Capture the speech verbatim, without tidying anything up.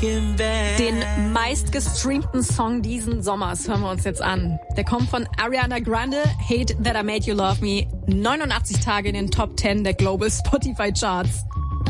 Den meistgestreamten Song diesen Sommers hören wir uns jetzt an. Der kommt von Ariana Grande, Hate That I Made You Love Me, neunundachtzig Tage in den Top zehn der Global Spotify Charts.